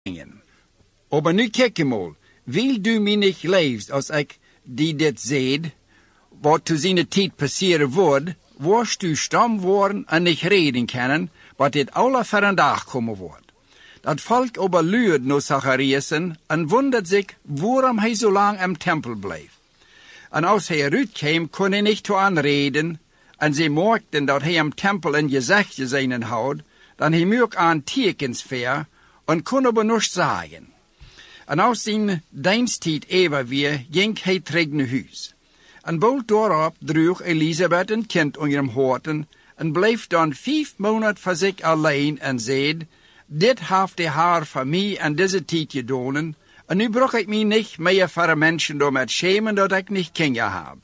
Aber nu kijk je mal, wil du mij niet leefst als ik die dit zeid, wat te zijn tijd passeren wordt, worst du stam worden en niet reden kennen, wat dit alle voor een dag komen wordt. Dat volk aber luurt naar Zachariasen en wondert zich waarom hij zo lang im tempel bleef. En als hij eruit kwam, kon hij niet toe aanreden, en ze merkten dat hij im tempel een gezichtje zijn houdt, dan hij merk aan tekens ver, en kon aber nichts zeggen. En als zijn diensttijd even weer, ging hij terug naar huis. En bald daarop droeg Elisabeth een kind onder hem horten, en bleef dan 5 maanden voor zich alleen en zeid, dit heeft de Heer voor mij en deze tijd gedaan, en nu brug ik mij niet meer voor een mensen door met schemen dat ik niet kinderen heb.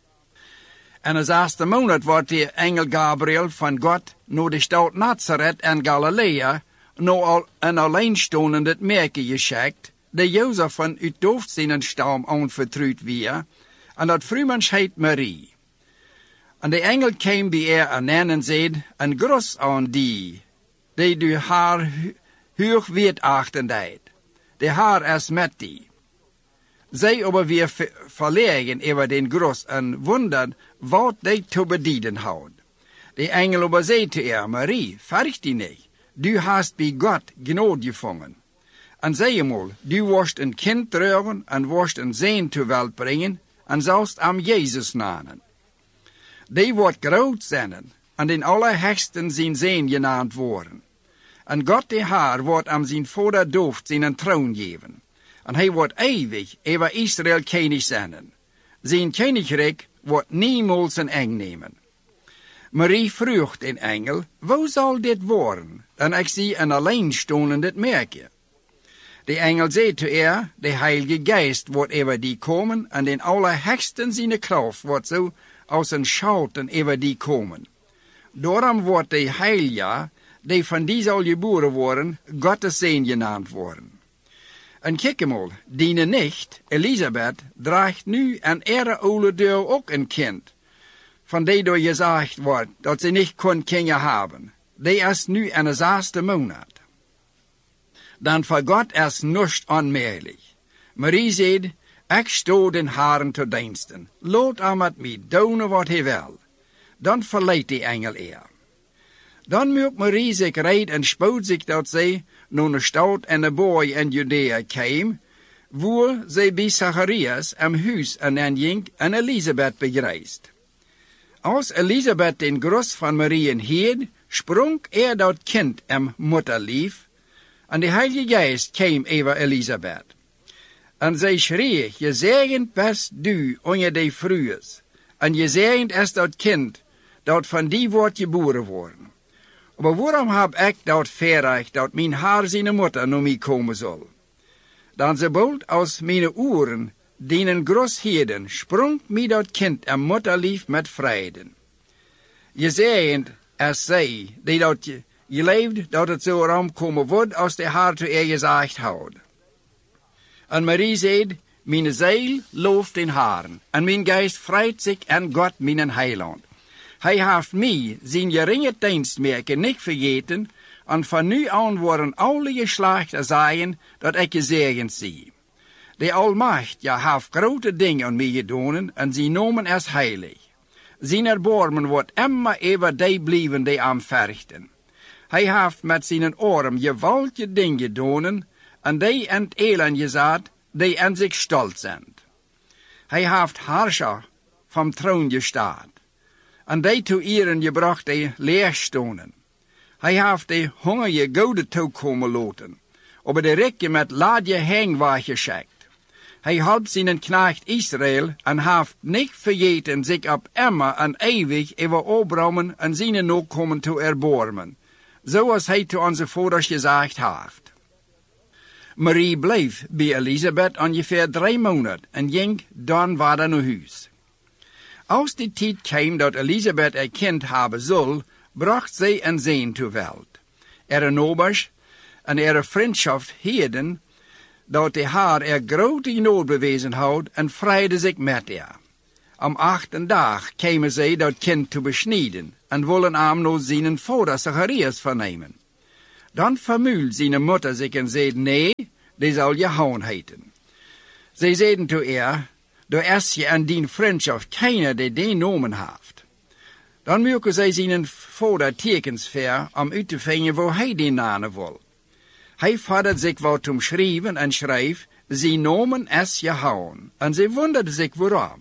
En als 1e maand wordt de engel Gabriel van God naar de stad Nazareth en Galilea, naar een alleenstaande merken geschikt, de Jozef van uit Dooft zijn stam aanvertrouwd weer, en dat vrouwmens heet Marie. En de engel kwam bij en zei, en groet aan die du haar hoog weerachten deed. De Heer is met die. Zij aber weer verlegen over den groet en wonderd wat die te bedienen houdt. De engel aber zei te Marie, fürcht die niet, du hast bij God genade gevangen. En zei eenmaal, du worst een kind dragen en worst een zoon ter wereld brengen, en zalst am Jezus namen. Die wordt groot zijn, en in Allerhoogsten zijn zoon genaamd worden. En God de Heer wordt am zijn vader Dooft zijn troon geven. En hij wordt eeuwig over Israël koning zijn. Zijn koninkrijk wordt niemals een eind nemen. Marie vroeg den engel, hoe zal dit worden? En ik zie een alleenstaande merkje. De engel zei te de Heilige Geest wordt over die komen, en den Allerhoogsten zijn kracht wordt zo als een schouten over die komen. Daarom wordt de Heilige, die van die zal geboren worden, Gottes Zoon genaamd worden. En kijk eenmaal, die nicht, Elisabeth, draagt nu een oude deur ook een kind, van die door gezegd wordt dat ze niet kon kinderen hebben. Die is nu in de 6e maand. Dan voor God is niets onmogelijk. Marie zei, ik sta den Herren te diensten. Laat hem met mij doen wat hij wil. Dan verleidt de engel Dan maakt Marie zich rijdt en spoedt zich dat zij naar de stad en de boy in Judea kwam, waar zij bij Zacharias am huis en ging en Elisabeth begrijst. Als Elisabeth den groet van Marie hield, sprong dat kind am mutterlief, en de Heilige Geest kwam over Elisabeth. En zij schreef, gezegend best du onder de vrouwen, en gezegend is dat kind dat van die wordt geboren worden. Maar waarom heb ik dat verrecht dat mijn Heer zijn moeder naar mij komen zal? Dan zebald als mijn oren dienen grootheden, sprong mij dat kind en mutterlief met vrede. Gezegend is zij, die dat je leeft, dat het zo ramkomen wordt als de Heer te gezegd houdt. En Marie zei, mijn ziel looft den Heeren, en mijn geest vreit zich en God mijn heiland. Hij heeft mij zijn geringe dienstmerken niet vergeten, en van nu aan worden alle geslachten zeggen dat ik gezegend zie. De Almacht heeft grote dingen aan mij gedaan, en zijn namen is heilig. Zijn erbarmen wordt immer over die blijven die aan verrichten. Hij heeft met zijn arm geweldige dingen gedaan, en die in het elend gezet, die in zich stolz zijn. Hij heeft herscher vom troon gestaat, en die toe ieren gebracht die leerstonen. Hij heeft de hongerige goden toekomen laten, aber de rijken met ladje heen weggeschikt. Hij helpt zijn knecht Israël en heeft niet vergeten zich op immer en eeuwig over Abraham en zijn nakomen te erbarmen, zoals hij te onze vaders gezegd heeft. Marie bleef bij Elisabeth ongeveer 3 maanden en ging dan verder naar huis. Als die tijd kwam dat Elisabeth een kind hebben zal, bracht zij een zoon ter wereld. Nobers en vriendschap hielden dat de Heer grote genade bewezen had en vrede zich met Am 8e dag kwamen zij dat kind te besnijden en willen hem naar zijn vader Zacharias vernemen. Dan vermuilt zijn moeder zich en zei, nee, die zal Johan heten. Zij zeiden toe door is je aan die vriendschap keiner die nomen heeft. Dan mogen zij zijn vader tekens ver om uit te vinden waar hij die namen wil. Hij vadert zich wat om schrijven en schreef, zijn nomen is Johan, en zij wonderden zich waarom.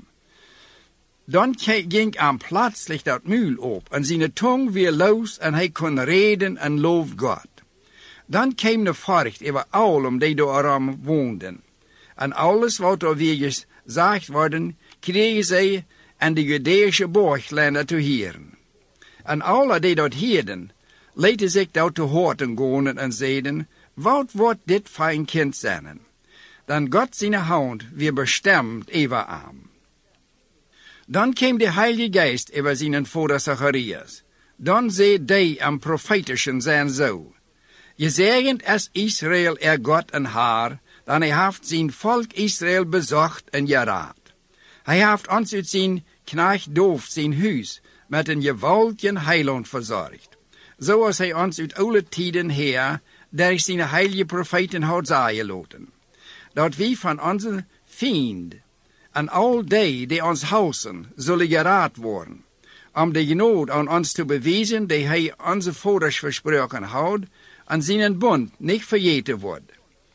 Dan ging plötzlich dat muil op, en zijn tong weer los, en hij kon reden en loof God. Dan kwam de furcht over allen die daarom woonden. En alles wat er weer gezegd worden, kregen zij en de Judeische borglanden te horen. En alle die dat hielden, lieten zich dat te horen gaan en zeiden, wat wordt dit voor een kind zijn? Dan God zijn hand weer bestemd over hem. Dan kwam de Heilige Geest over zijn vader Zacharias. Dan zei hij am profetischen zijn zo. Je zegend is Israël God en haar, dan hij heeft zijn volk Israël bezocht en geraad. Hij heeft ons uit zijn knecht Doof zijn huis met een gewaltigen heiland verzorgd. Zoals hij ons uit alle tijden her, door zijn heilige profeten had zeggen laten. Dat wij van onze vriend en al die ons huizen zullen geraad worden, om de genade aan ons te bewijzen die hij onze vaders versproken houdt, en zijn bond niet vergeten wordt.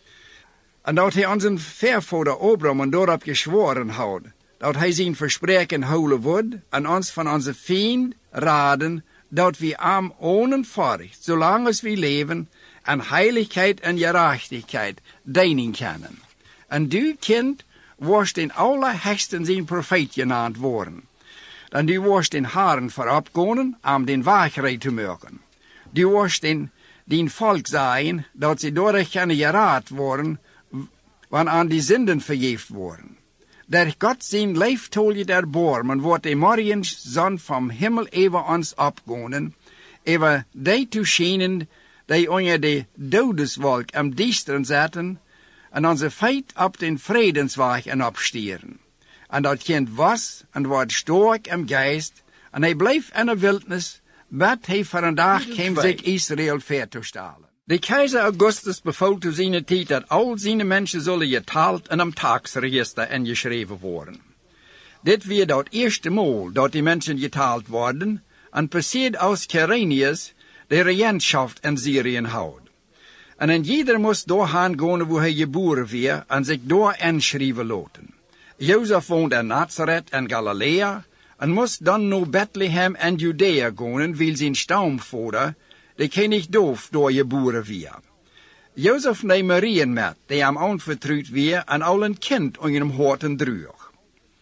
En dat hij onze vervader Abraham daarop geschworen houdt, dat hij zijn verspreken houden wordt, en ons van onze vriend raden, dat we hem ohne furcht, zolang als we leven, en heiligheid en gerechtigheid dienen kunnen. En du kind worst in allerhechsten zijn profeet genaamd worden. En du worst in haren vooropgaan om den weg te maken. Du worst in die volk zijn, dat ze door kunnen geraad worden, wanneer aan die zinden vergeefd worden. Der God zijn leiftolje der bormen, wordt de morgens zon van hemel over ons opgaan, over die te schijnen, die onder de dodeswolk am diesteren zetten, en onze feit op den vredensweg en opstieren. En dat kind was en wordt sterk im geest, en hij bleef in de wildnis, wat hij voor een dag kwam zich Israël verzustellen. De keizer Augustus beval te zijn tijd dat al zijn mensen zullen geteld en am tagsregister ingeschreven worden. Dit weer dat eerste maal dat die mensen geteld worden, en passiert als Quirinius de regentschaft in Syrië houdt. En een ieder moest doorgaan gaan waar hij geboren werd en zich door inschrijven laten. Jozef woont in Nazareth en Galilea en moest dan naar Bethlehem en Judea gaan, wil zijn stamvader, de König Doof, door geboren werd. Jozef neemt Maria met, die hem aanvertrouwd werd en al een kind onder hem horten droeg.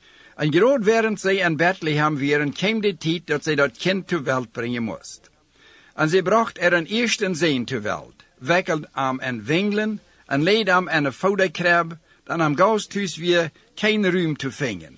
En groot während zij in Bethlehem waren, kwam de tijd dat zij dat kind ter welt brengen moest. En zij bracht een eerste zoon ter welt, wekkeld hem in wingelen en leed hem in een voederkrab, dan am gasthuis weer geen ruimte vinden.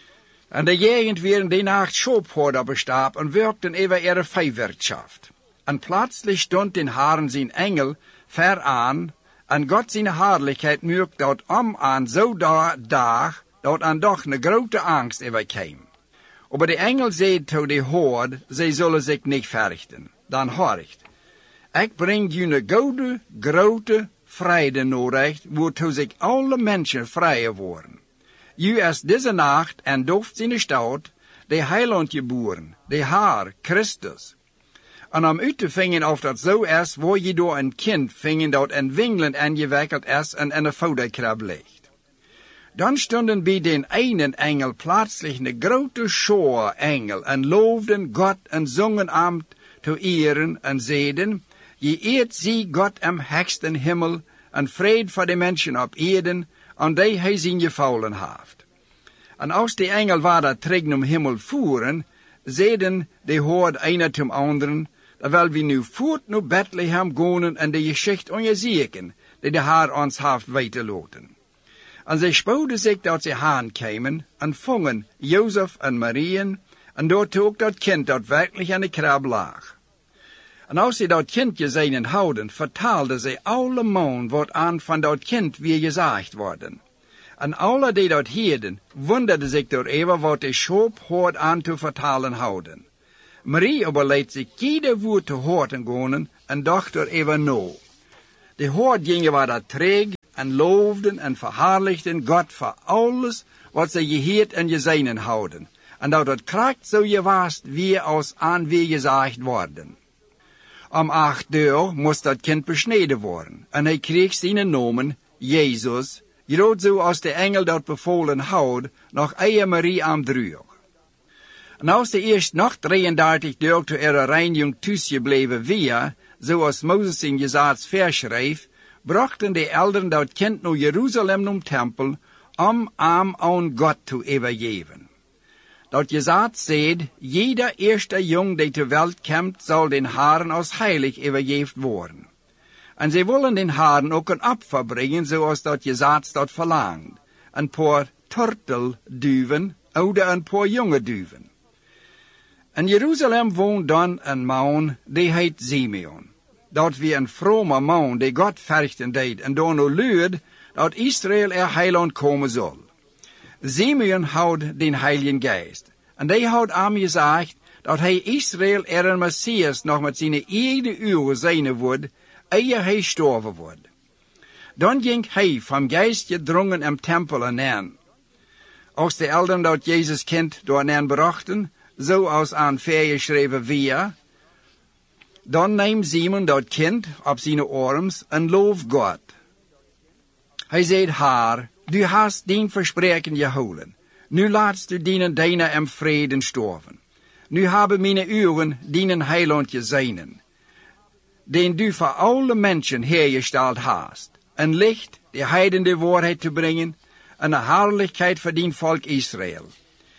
En de gegend waren die nacht schoophouder bestaat en werkten over ihre vijvertschaft. En plötzlich stond in haren zijn engel ver aan, en God zijn herrlichkeit maakt dat aan zo dag, dat aan doch een grote angst overkwam. Aber de engel zei tot de hoord, zij zullen zich niet verrichten. Dan horcht, ik breng jullie goede, grote vrede nodig, waartoe zich alle mensen vrij worden. U is deze nacht en doft in de stad, de heiland geboren, de Heer, Christus. En om uit te vinden of dat zo is, waar je door een kind vinden dat in wingelen ingewikkeld is en in een voederkrab ligt. Dan stonden bij den einen engel plötzlich een grote schar engel en loofden God en zongen hem te eren en zeiden, je eert zie God im hechsten himmel en vrede voor de mensen op Erden, aan die hij zijn gevallen heeft. En als de engel waar dat terug om himmel voeren, zeiden de hoord einer zum anderen, dat wil we nu voort naar Bethlehem gaan en de geschichte onderzoeken, die de Heer ons heeft weiterlaten. En zij spoeden zich dat ze aankwamen en vongen Jozef en Maria, en dort ook dat kind dat werkelijk aan de krab lag. En als ze dat kind gezien houden, vertaalden ze allemaal wat aan van dat kind weer gezegd worden. En alle die dat hielden, wonderden zich door wat de schop hoort aan te vertalen houden. Marie aber leed zich ieder woord te horen gaan en dacht er even na. De hoordingen waren treeg en loofden en verhaarlijkten God voor alles wat ze geheerd en gezien houden. En dat het kracht zo gewaast wie als aan wie gezegd worden. Om 8 uur moest dat kind besneden worden. En hij kreeg zijn naam, Jezus, groot zoals de engel dat bevolen houdt, nog Eia Marie aan droeg. En als de eerst nog 33 dagen te reiniging thuisgebleven weer, zoals Mozes in Jesaja verschreef, brachten de elderen dat kind naar Jeruzalem naar tempel, om aan God te overgeven. Dat Jesaja zegt, jeder eerste jong die ter welt komt, zal den Herren als heilig overgeven worden. En zij willen den Herren ook een opfer brengen, zoals dat Jesaja dat verlangt. Een paar turtelduiven, of een paar jonge duiven. In Jeruzalem woont dan een man, die heet Simeon. Dat wie een vrome man, die God verchten deed, en dan nu luid, dat Israël heiland komen zal. Simeon houdt den Heiligen Geest. En die houdt aan gezegd, dat hij Israël een Messias nog met zijn eigen uren zijn wordt, eer hij sterven wordt. Dan ging hij van geest gedrongen im tempel aan. Als de elderen dat Jezus kind door aan brachten, zoals aan geschreven weer, dan neemt Simon dat kind op zijn arms en looft God. Hij zegt haar, du hast dien verspreken gehouden. Nu laatst du dienen deiner in vreden sterven. Nu hebben mijn uren dienen heiland gezien, den du voor alle mensen hergesteld hast, een licht, de heiden de waarheid te brengen, en een heerlijkheid voor dien volk Israël.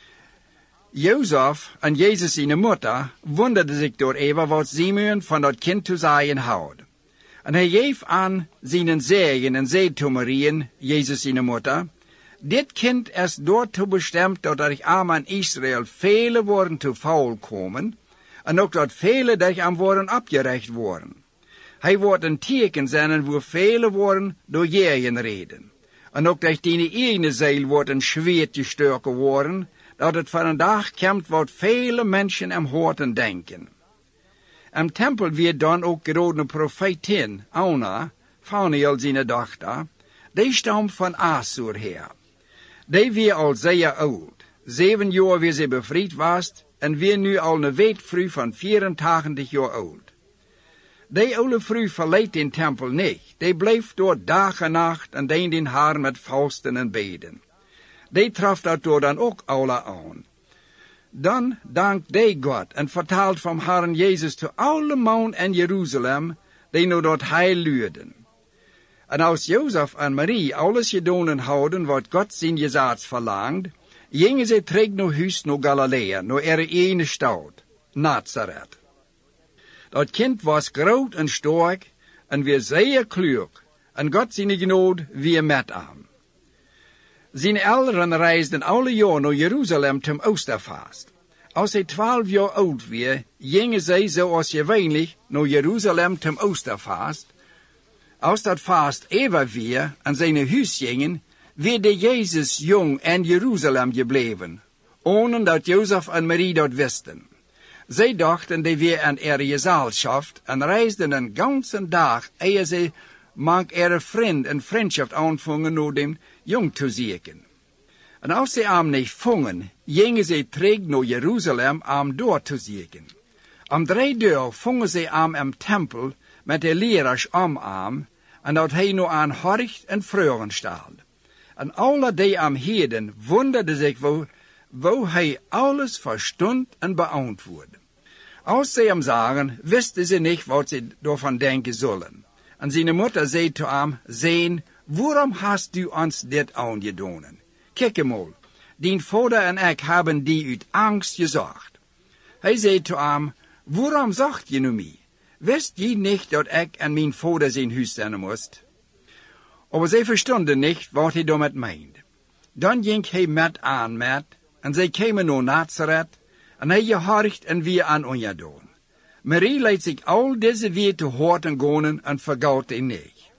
Jozef en Jezus zijn moeder wonderden zich door even wat Simeon van dat kind te zeggen houdt. En hij geeft aan zijn zegen en zei te Marien, Jezus zijn moeder, dit kind is daartoe bestemd dat er aan Israël vele worden te faul komen, en ook dat vele der aan worden opgerecht worden. Hij wordt een teken zijn waar vele worden door jeeën reden. En ook dat die ene ziel wordt een zweet gestoken worden, dat het van een dag komt wat vele mensen am hoorten denken. Am tempel werd dan ook geroden profetin, Anna, Phanuel zijn dochter, die stamt van Assur her. Die weer al zeer oud. 7 jaar weer ze bevrijd was, en weer nu al een weetvrouw van 84 jaar oud. Die oude vrouw verleed den tempel niet. Die bleef door dag en nacht en deed den haar met vasten en beden. Die traf dat door dan ook alle aan. Dan dankt die God en vertaalt van Herren Jezus te alle man in Jeruzalem, die nu dat heil luiden. En als Jozef en Marie alles gedaan houden wat God zijn gezaad verlangt, gingen ze terug naar huis naar Galilea, naar ene stad, Nazareth. Dat kind was groot en sterk en weer zeer klug, en God zijn genade weer met hem. Zijn ouderen reisden alle jaar naar Jeruzalem zum Oosterfast. Als hij 12 jaar oud was, gingen zij zoals gewöhnlich naar Jeruzalem zum Oosterfast. Als dat vast even weer en zijn huis gingen, werd Jezus jong in Jeruzalem gebleven, ohne dat Jozef en Marie dat wisten. Zij dachten die weer aan gezelschap en reisden een ganzen dag, eer ze mank vriend en vriendschap aanvangen naar dem jong te zieken. En als ze hem niet vonden, gingen ze terug naar Jeruzalem om door te zieken. Om 3 dagen vonden ze hem im tempel met de leraars om hem, en dat hij nu aan horcht en vreugden stelde. En alle die hem hielden wonderden zich wo hij alles verstond en beantwoordde. Als ze hem zagen, wisten ze niet wat ze daarvan denken zullen. En zijn moeder zei te hem, Zeen, waarom hast du ons dit aangedaan? Kijk eenmaal, dien vader en ik hebben die uit angst gezocht. Hij zei te hem, waarom zocht je nu mij? Wist je niet dat ik en mijn vader zijn huis zijn moest? Maar zij verstonden niet wat hij damit meende. Dan ging hij met, en zij kwamen naar Nazareth, en hij gehorcht en weer aan ongedaan. Marie liet zich al deze weer te horen gaan en vergoot hij niet.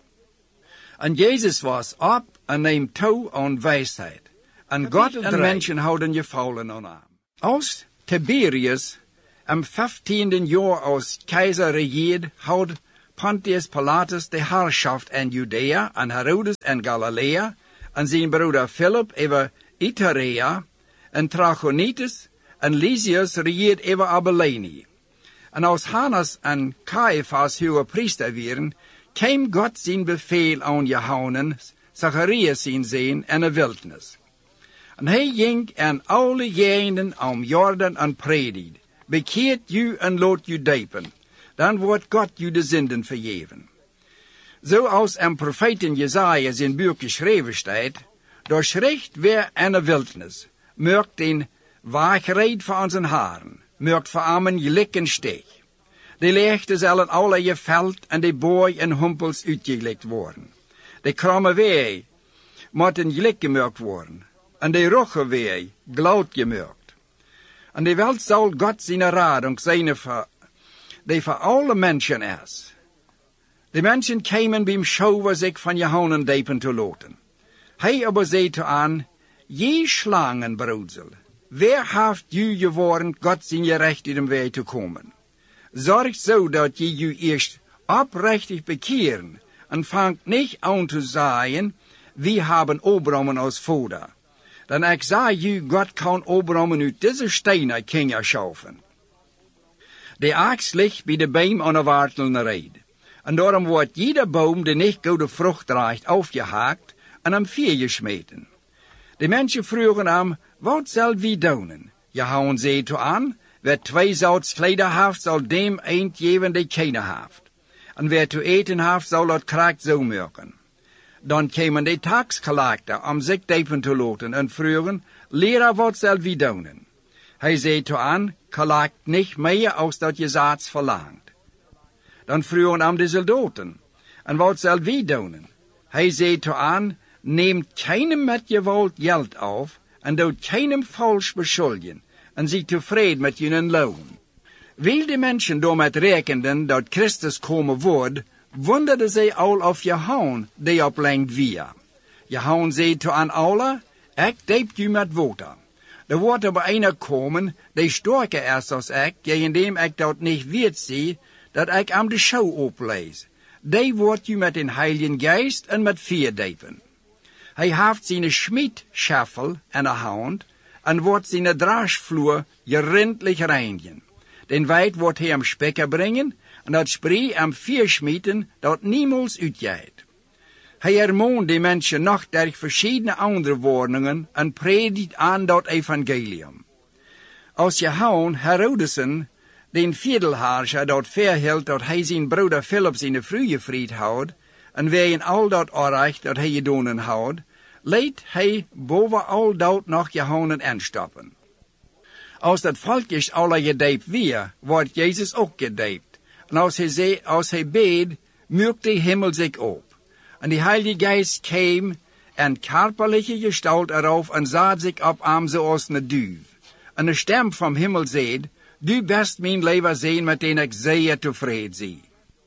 En Jezus was op en neemt toe aan wijsheid. En God en mensen houden gevallen aan hem. Als Tiberius Am 15e jaar als keizer regeerde, houdt Pontius Pilatus de heerschaft in Judea en Herodes en Galilea, en zijn broeder Philip over Iturea, en Trachonitis en Lysias regeerde over Abilene. En als Hannas en Caiaphas hoge priester waren, kwam God zijn bevel aan Johannes, Zacharias zijn zoon, in de wildnis. En hij ging in alle gegenden om Jordan en predikte, bekeert u en laat u doopen, dan wordt God u de zinden vergeven. Zoals in profeten Jesaja zijn boek geschreven staat, door schrift weer in de wildnis, merkt den waagreed voor onze haren, merkt voor armen gelijk en steeg. De lichten zullen alle je veld en de booi en humpels uitgelegd worden. De kromme wei moeten gelijk gemerkt worden, en de rugge wei glad gemerkt. En de welt zal God zijn radung zijn die voor alle mensen is. De mensen kwamen bij hem schouwen zich van Johannes diepen te laten. Hij aber zei te aan, je slangenbroedsel, wer heeft u geworden God zijn je recht in de weg te komen? Zorg zo dat je u eerst oprechtig bekeren en vangt niet aan te zeggen, we hebben Abraham als vader. Dan ik zei u, God kan Abraham uit deze stenen kinderen schaffen. De ax ligt bij de boom aan de wartelende reed. En daarom wordt jeder boom die niet goede vrucht draagt afgehaakt en hem vuur gesmeten. De mensen vroegen hem, wat zal wie doen? Johannes zei toe aan, wer 2 zouts kleider heeft, zal dem eind geven die keine heeft. En wer te eten heeft, zal dat kraakt zo merken. Dan kwamen de taxcollector om zich diepen te laten en vroegen, leraar, wat zal wie doen? Hij zei toe aan, collect niet meer als dat je zaats verlangt. Dan vroegen hem de soldaten, en wat zal wie doen? Hij zei toe aan, neemt keinem met geweld geld af en doet keinem vals beschuldigen en zie tevreden met hun loon. Wil de mensen daarmee rekenden dat Christus komen wordt, wonderde zij al of Johannes die oplengt via. Johannes zei toe aan alle, ik deep u met water. Er wordt aber einer komen, die sterker is als ik, indem ik dat niet weet zie, dat ik aan de show oplees. Die wordt u met een Heiligen Geest en met vuur diepen. Hij heeft zijn schmiedschaffel in de hand en wordt zijn draasvloer gerindlich reinigen. Den wijd wordt hij hem spekken brengen en dat spree hem vuur schmieten dat niemals uitgaat. Hij ermoont de mensen nog door verschillende andere woningen en predikt aan dat evangelium. Als Johannes Herodesen, den vierdelherrscher, dat verhield dat hij zijn broeder Philip zijn vrije vriend houdt, en wegen al dat aanrecht dat hij gedaan houdt, leidt hij boven al dat nog Johannes instappen. Als dat volkjes alle gedijpt weer, wordt Jezus ook gedijpt. En als hij beet, merkt de hemel zich op. En de Heilige Geest kwam in körperliche gestalt erop en zat zich op hem zoals een duif. En de stem van hemel zei, du best mijn leven zijn met den ik zeer tevreden zie.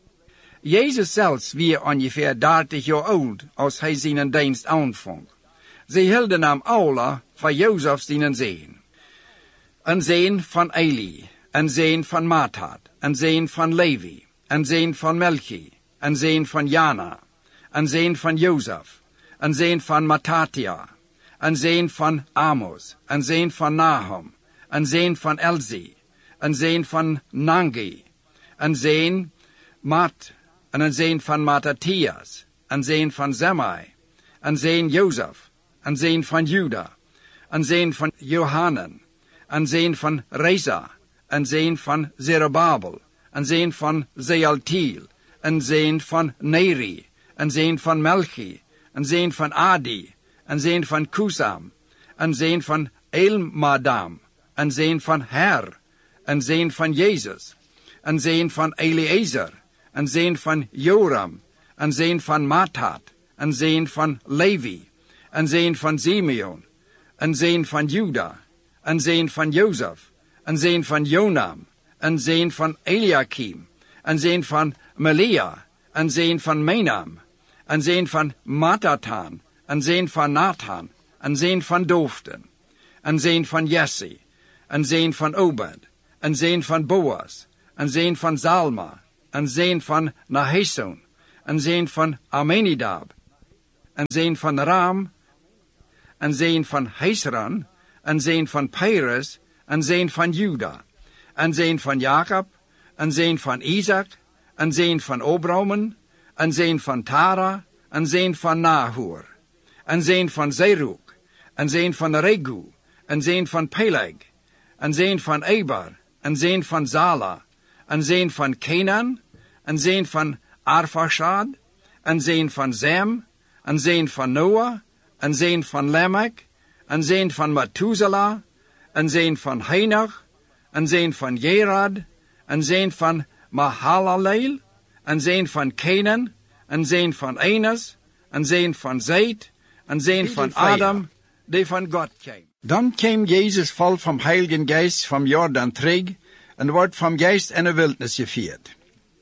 Jezus zelfs wie ongeveer 30 jaar oud, als hij zijn dienst aanvang. Ze hielden hem alle voor Jozef zijn zoon. Een zoon van Eli, een zoon van Matat, een zoon van Levi, een zoon van Melchi, een zoon van Jana, een zoon van Jozef, een zoon van Matatia, een zoon van Amos, een zoon van Nahum, een zoon van Elzi, een zoon van Nangi, een zoon Mat, en een zoon van Mattathias, een zoon van Zemai, een zoon Jozef, een zoon van Juda, een zoon van Johanan, een zoon van Reza, een zoon van Zerubbabel, een zoon van Zealtiel, een zoon van Neri, een zoon van Melchi, een zoon van Adi, een zoon van Kusam, een zoon van Elmadam, een zoon van Her, een zoon van Jezus, een zoon van Eliezer, een zoon van Joram, een zoon van Matat, een zoon van Levi, een zoon van Simeon, een zoon van Juda, een zoon van Jozef, een zoon van Jonam, een zoon van Eliakim, een zoon van Melia, een zoon van Menam, een zoon van Matatan, een zoon van Nathan, een zoon van Doften, een zoon van Jesse, een zoon van Obed, een zoon van Boas, een zoon van Zalma, een zoon van Nahason, een zoon van Aminadab, een zoon van Ram, een zoon van Hezron, een zoon van Perez, een zoon van Juda, een zoon van Jacob, een zoon van Isaac, een zoon van Abraham, een zoon van Tara, een zoon van Nahor, een zoon van Zerug, een zoon van Regu, een zoon van Peleg, een zoon van Eber, een zoon van Zala, een zoon van Kenan, een zoon van Arphaxad, een zoon van Zem, een zoon van Noah, een zoon van Lamech, een zoon van Methuselah, een zoon van Henoch, een zoon van Jerad, een zoon van Mahalaleel, een zoon van Kenan, een zoon van Enos, een zoon van Zet, een zoon van Adam, die van God kwam. Dan kwam Jezus vol vom Heiligen Geist vom Jordan terug en wordt vom Geist in de wildnis gevierd,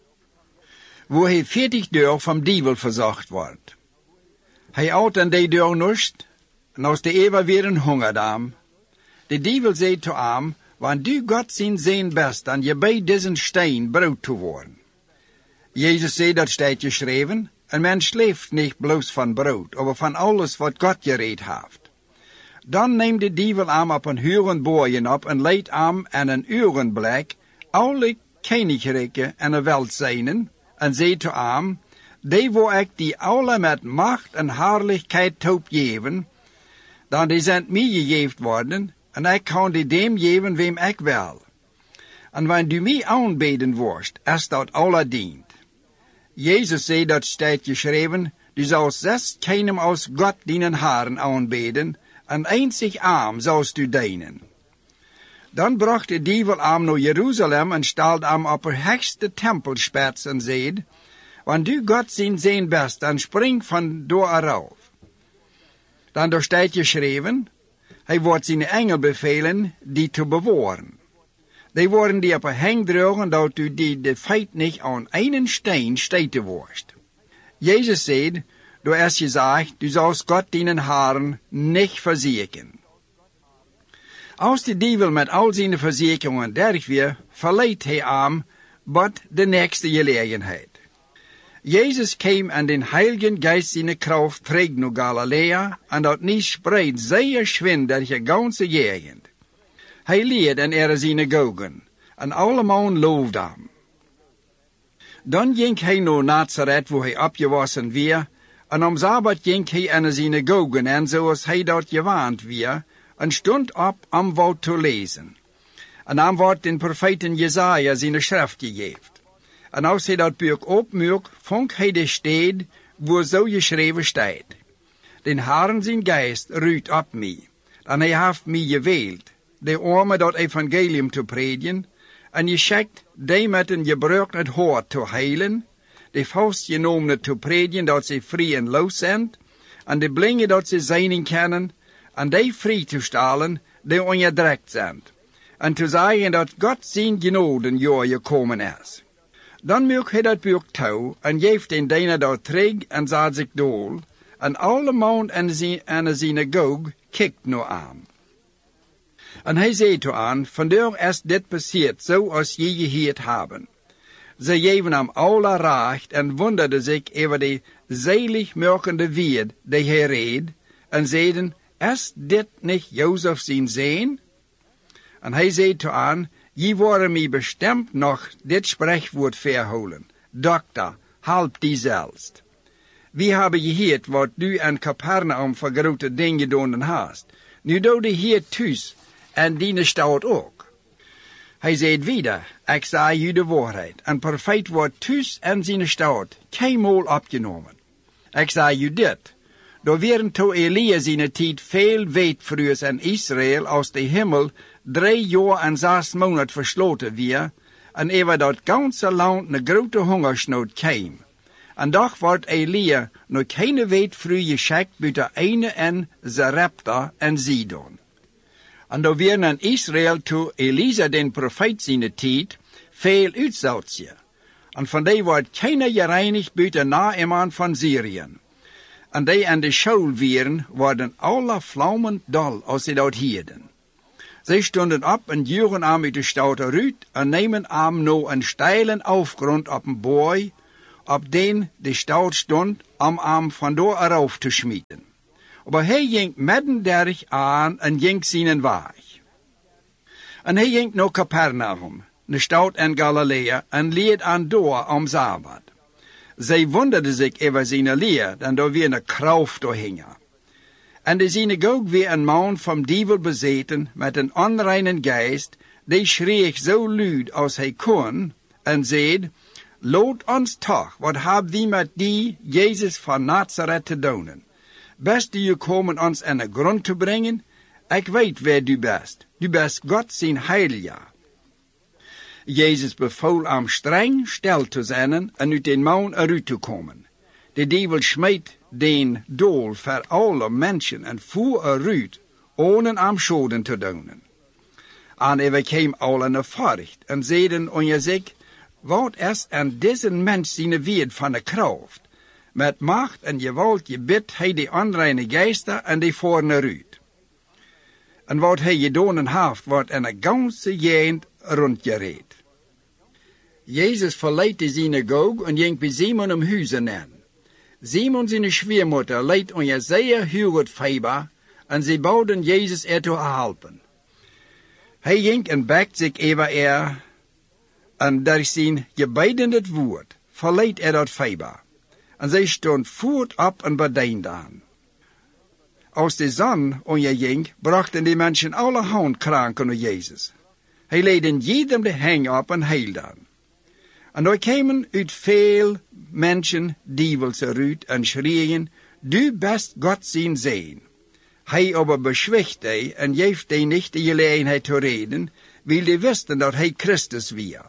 wo hij 40 dagen vom dievel verzocht wordt. Hij oud en die dag nust, en als de eeuw weer een hongerdam. De dievel zei te hem, want du God zijn zijn best, dan je bij deze steen brood te worden. Jezus zei, dat staat geschreven, een mens leeft niet bloos van brood, maar van alles wat God gereed heeft. Dan neemt de dievel hem op een huren boeien op en leidt hem aan een urenblik alle koninkrijken en de welt zijnen, en zei te hem, die wo ik die alle met macht en heerlijkheid toop geven, dan die zijn mij gegeven worden, en ik kan die dem geven wem ik wil. En wanneer du mij aanbeden worst, is dat alle dient. Jezus zei, dat staat geschreven, du zal 6 keinem aus God dienen haren aanbeden, en einzig arm zoust du dienen. Dan bracht de dievel hem naar Jeruzalem en stelde hem op de hoogste tempelspits en zei, want du God zijn best, dan spring van door eraf. Dan daar staat geschreven, hij wordt zijn engel bevelen die te bewahren. Die worden die op een heng drogen, dat u die de feit niet aan een steen steten worst. Jezus zei, du hast gesagt, du sollst Gott dienen haren nicht verzieken. Als de dievel met al zijn verzekeringen derg weer, verleidt hij hem tot de nächste gelegenheid. Jezus kwam en den Heiligen Geist zijn kracht terug naar Galilea, en dat niet spreidt zeer schwind door de ganze gegend. Hij leert in synagogen, en allemaal loofde hem. Dan ging hij naar Nazareth, waar hij opgewassen weer, en om Sabbat ging hij in de synagogen, en zoals hij dat gewend weer, en stond op om wat te lezen. En dan wordt den profeten Jesaja zijn schrift gegeven. En als hij dat boek opmerkt, vond hij de stad, waar zo geschreven staat. Den Herren zijn geest ruht op mij, en hij heeft mij gewild, de armen dat evangelium te predigen, en je schickt die met een gebroken het hart te heilen, de vastgenomenen te predigen dat ze vrij en los zijn, en de blinden dat ze zien kunnen, en die vrij te stellen, die onderdrukt zijn, en te zeggen dat God zijn genodenjaar gekomen is. Dan maakt hij dat boek toe, en geeft den diener dat terug, en zet zich dool, en alle man in de synagoge kijkt naar hem. En hij zei te hen, vandaag is dit passiert, zoals je gehoord hebben. Ze geven hem alle recht en wonderden zich over de zaligmakende woord die hij reed, en zeiden, is dit niet Jozef zijn zoon? En hij zei te hen, je worden mij bestemd nog dit spreekwoord verholen. Dokter, help die zelfs. We hebben gehoord wat du in Capernaum voor grote dingen gedaan hast. Nu doe de hier thuis en die stad ook. Hij zei weer, ik zei u de waarheid, een profeet wordt thuis in zijn stad keinmaal opgenomen. Ik zei u dit, er werden to Elia zijn tijd veel weetvrugers in Israël als de hemel 3 jaar en 6 maanden versloten weer, en over dat ganze land een grote hongersnood kwam. En doch wordt Elia nog geen weetvrug geschikt buiten ene en Zarepta en Sidon. En er werden in Israël to Elisa den profeet zijn tijd veel uitzoutje. En van die wordt keiner gereinigd buiten Naaman van Syrië. En die in de school waren, worden alle vlammen dol als ze dat hielden. Zij stonden op en duwen hem uit de stoute ruut en nemen hem nou een steilen afgrond op een booi, op den de stout stond, om hem vandoor eraf te schmieten. Maar hij ging midden derg aan en ging zijn weg. En hij ging naar Capernaum, de stad in Galilea, en leed aan door om Sabbat. Zij wonderden zich over zijn leer, dan daar weer een kracht doorhingen. En de synagoge weer een man van dievel bezeten met een onreine geest, die schreef zo luid als hij kon, en zei, laat ons toch, wat hebben we met die, Jezus van Nazareth te doen? Best je komen ons in de grond te brengen? Ik weet wie du best. Du best God zijn heilige. Jezus beval hem streng stil te zijn en uit den man eruit te komen. De dievel smeet den dool voor alle mensen en voer eruit, ohne hem schade te doen. En we kwamen alle naar furcht en zeiden onder zich, wat is aan deze mens zijn weerd van de kracht? Met macht en geweld gebiedt hij de onreine geesten en die voeren eruit. En wat hij gedaan heeft, wordt in een ganse gegend rondgereed. Jezus verliet de synagoge en ging bij Simon om huizen in. Simon zijn schwiegermoeder leed onder zeer hoog feber en ze boden Jezus ertoe helpen. Hij ging en buigde zich over en door zijn gebiedend woord verliet dat feber. En zij stond voort op en bediende aan. Als de zon onderging, brachten die mensen allerhand kranken naar Jezus. Hij leed jedem de hang op en heilde aan. En er kwamen uit veel mensen dievels eruit en schreeuwen, du best God zijn zeen. Hij aber beschwicht die en geeft die niet de gelegenheid te reden, wil die wisten dat hij Christus weer.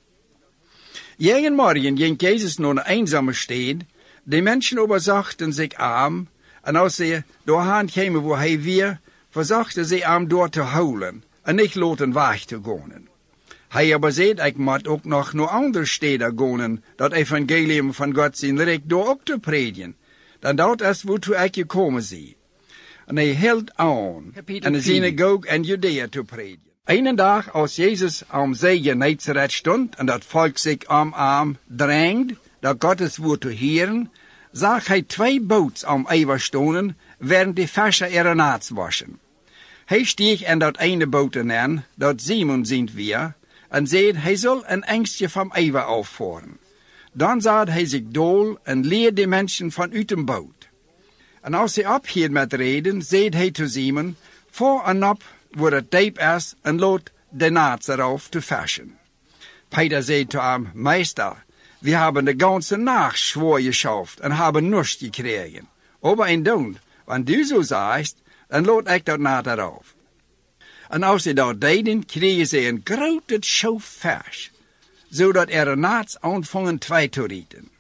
Jeden morgen ging Jezus naar een eenzame stad. De mensen overzachten zich aan, en als ze doorheen kwamen waar hij weer, verzachten ze hem door te houden en niet laten weg te gaan. Hij aber zei, ik moet ook nog naar andere steden gaan, dat evangelium van God zijn rijk door ook te predigen. Dan dat is waartoe ik gekomen zie. En hij hield aan, en de synagoge in Judea te predigen. Een dag, als Jezus am zee Genezareth stond, en dat volk zich om hem drängt, dat Gottes woord te horen, zag hij twee boten am eiver stonden, während die Fischer ihre naats waschen. Hij stieg in dat ene boot in, dat Simon zijn weer, en zei, hij zal een engstje van eiver afvoeren. Dan zat hij zich dool en leerde de mensen van uit een boot. En als hij ophield met reden, zei hij te Simon, voor en op waar het diep is, en laat de naats erop te vissen. Peter zei te hem, meester, we hebben de ganze nacht schwoor geschafft en hebben niets gekregen. Aber een doen, want du zo zegt, dan laat ik dat naad erop. En als ze dat deden, kregen ze een grote schoof vis, zodat er nachts aanvangen twee te rieten.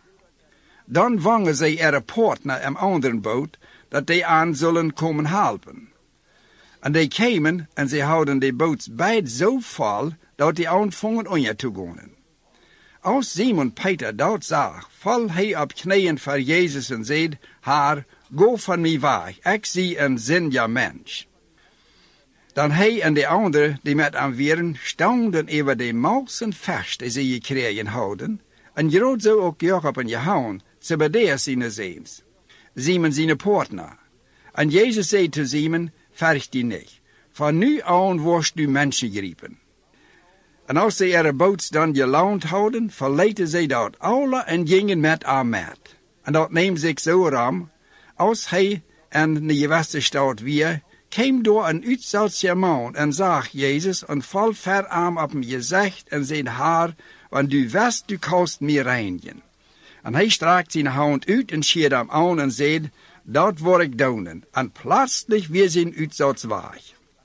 Dan vangen ze er partner in andere boot, dat die aan zullen komen helpen. En die kwamen en ze houden de boot beid zo vol, dat die aanvangen onder te gaan. Als Simon Peter dat zag, val hij op knieën voor Jezus en zei, Heer, go van mij weg, ik zie een zinja mens. Dan hij en de anderen die met hem waren, staunden over de mausen vis die ze gekregen hadden, en groot zo ook Jacob en Johannes, Zebedeus zijn zeens, Simon zijn partner. En Jezus zei te Simon, verg die niet, van nu aan wordt u mensen geriepen. En als ze ihre boot dan geland hadden, verlieten ze dat alle en gingen met hem met. En dat neemt zich zo ram, als hij in de geweste stad weer, kwam door een uitzelsje man en zag Jezus en val ver hem op hem gezicht en zei, Heer, want du wist, du kost mij reinigen. En hij strakte zijn hand uit en schierde hem aan en zei, dat wil ik doen. En plotseling weer zijn uitzels weg.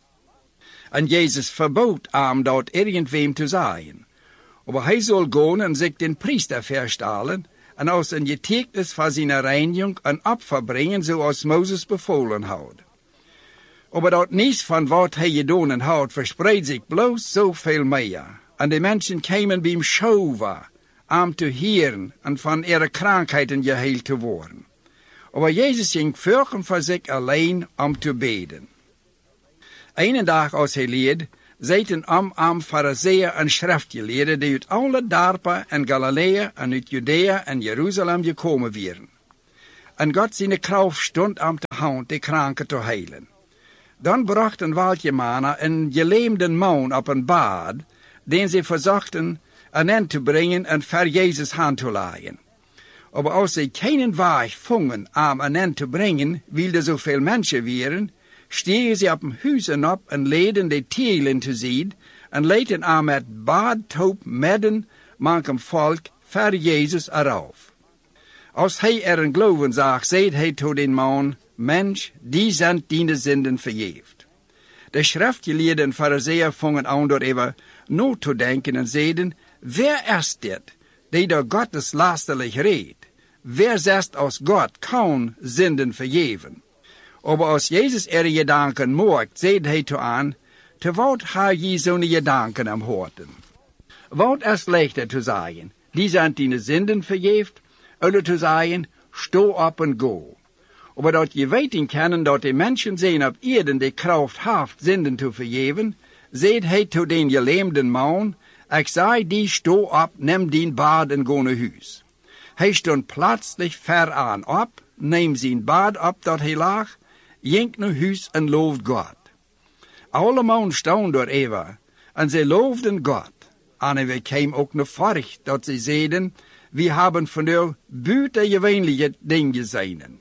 En Jezus verbood hem dat irgendwem te zeggen. Maar hij zal gaan en zich den priester verstellen, en als een getekend voor zijn reinigung een opfer brengen, zoals Mozes bevolen had. Maar dat niets van wat hij gedaan had, verspreidt zich bloos zoveel meer. En de mensen kwamen bij hem schoven, om te horen en van ihre krankheden geheild te worden. Maar Jezus ging voor zich alleen om te beden. Een dag als hij leed, zaten am Fariseeën en schriftgeleerden die uit alle dorpen en Galilea en uit Judea en Jeruzalem gekomen waren. En God zijn kracht stond am te hand de kranken te heilen. Dan brachten welke mannen een gelähmden man op een bad, den ze verzochten een end te brengen en voor Jezus hand te leggen. Maar als ze keinen weg vonden om een end te brengen, wilden zoveel mensen waren, stegen ze op een huizen op en leden de telen te zien en leidden aan met badtoop midden manchem volk voor Jezus eraf. Als hij er een geloven zag, zei hij tot den man, Mensch, die zijn die zinden vergeeft. De schriftgeleerden en Fariseeën vangen aan door even na te denken en zeiden, wer is dit, die door Gottes lasterlijk redt? Wer zegt als God kan zinden vergeven? Maar als Jezus er gedanken maakt, zei hij toe aan, te wat ha je zo'n gedanken am horten? Wat is leichter te zeggen, die zijn die zinden vergeeft, oder te zeggen, sto op en go. Maar dat je weten kunnen dat de mensen zijn op aarde de kracht heeft zinden te vergeven, zei hij tot den gelähmden man, ik zei die sto op, neem dien bad en go naar huis. Hij stond plötzlich ver aan op, neem zijn bad op dat hij lag, ging naar huis en looft God. Alle man stonden door even, en ze loofden God. En we kwam ook naar vorig dat ze zeiden, we hebben van de buitengewöhnliche dingen gezien.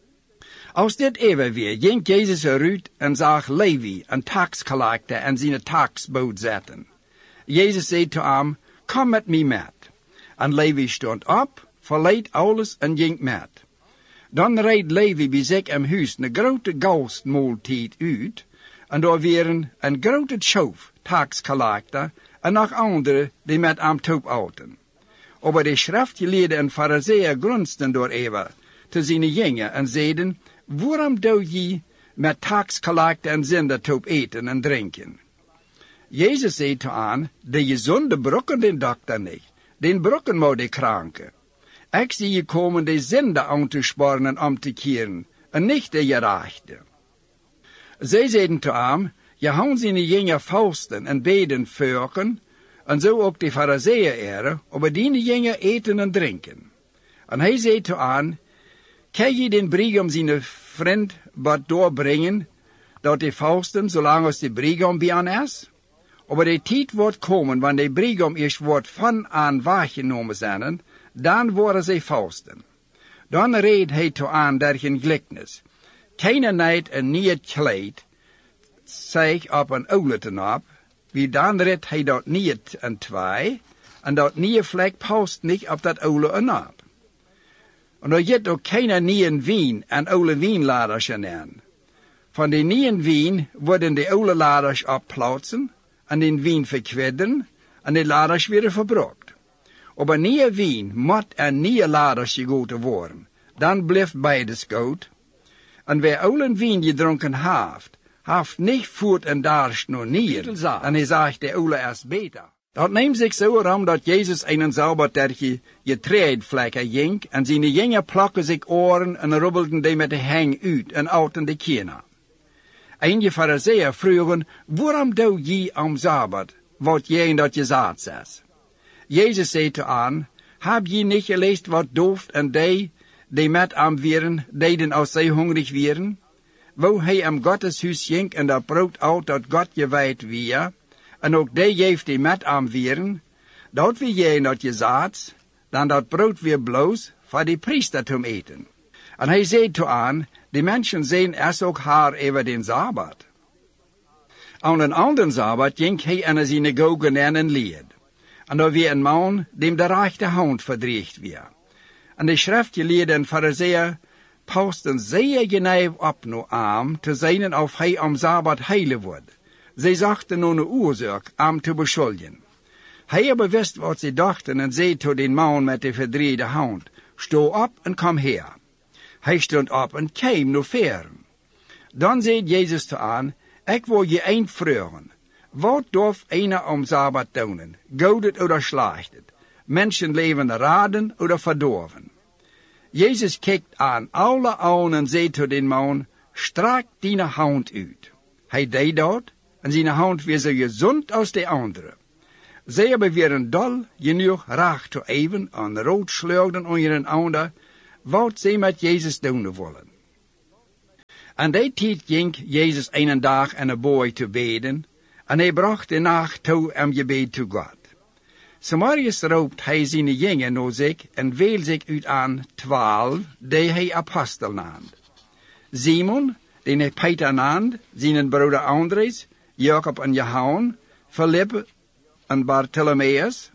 Als dit even weer, ging Jezus eruit en zag Levi, een taxcollector, en zijn taxboot zetten. Jezus zei te hem, kom met mij met. En Levi stond op, verliet alles en ging met. Dan reed Levi bij zich in huis een grote gastmaaltijd uit, en daar waren een grote schoof taxcollector en nog anderen die met hem top aten. Maar de schriftgeleerden en Fariseeën grunsten door even te zijn jongen en zeiden, waarom doe je met taxcollector en zinder top eten en drinken? Jezus zei te aan, de gezonde brokken den dokter niet, den brokken maar de kranken. Ik zie je komen de zinder aan te sporen en om te keren, en niet de gerechte. Zij zeiden te hem, je houdt zijn jongen fausten en beden vuren, en zo ook de Fariseeën eren, maar die jongen eten en drinken. En hij zei te aan, kan je den brigam zijn vriend wat doorbrengen, dat de fausten, zolang als de brigam bij aan is? Maar de tijd wordt komen, wanneer de brigam eerst wordt van aan waargenomen zijn, dan worden zij fausten. Dan reed hij toe aan dergelijke gelijkenis. Keine neid een nieuw kleed, zich op een oude op, wie dan redt hij dat niet en twee, en dat nieuwe vlek past niet op dat oude op. En er zit ook geen nieuwe wien en oude wienladers aan. Van de nieuwe wien worden de oude laders opplaatsen, en den wien verkwidderen, en de laders weer verbruikt. Maar nieuwe wien moet en nieuwe laders gegoten worden, dan blijft beides goed. En wie oude wien gedronken heeft niet voort en darst nog niet, en hij zegt de oude is beter. Dat neemt zich zo om dat Jezus een Sabbatdag getreidvlekken ging, en zijn jongen plakken zich oren en rubbelden die met de hang uit en outen de kinderen. Einige Fariseeën vroegen, waarom doe je am Sabbat wat jij dat je zaad is? Jezus zei te aan, heb je niet gelezen wat dooft en die met hem waren, deden als zij hongerig waren? Wo hij am Gottes huis ging en dat brood uit dat God gewijd weer, en ook die geeft die met hem waren, dat wie jij dat je zaad, dan dat brood weer bloos voor die priester te eten. En hij zei te aan, die mensen zijn es ook haar over den Sabbat. Aan een andere Sabbat ging hij in de synagoge naar en leed. En daar weer een man, dem de rechte hand verdreigd weer. En de schriftgeleerden en Fariseeën pausten zeer genauw op naar hem, te zien of hij am Sabbat heilen wordt. Zij zachten naar een oorzaak hem te beschuldigen. Hij aber wist wat ze dachten en zei tot den man met de verdreide hand, sto op en kom her. Hij stond op en kwam naar veren. Dan zei Jezus te aan, ik wil je eind vragen. Wat darf einer am Sabbat doen? Godet oder schlechtet? Menschenleben raden oder verdorven? Jezus kijkt aan alle ogen en zei tot den man, strak die hand uit. Hij deed dat, en zijn hand weer zo gezond als de andere. Zij hebben weer een dol genoeg raag te even en rood sleugden onder een ander, wat zij met Jezus doen willen. En die tijd ging Jezus een dag en een boy te beden, en hij bracht de nacht toe en gebed te God. Somarius roept hij zijn jongen naar zich en wil zich uit aan 12, die hij apostel naamt. Simon, die hij Peter naamt, zijn broeder Andres, Jacob en Johannes, Philip en Bartholomeus,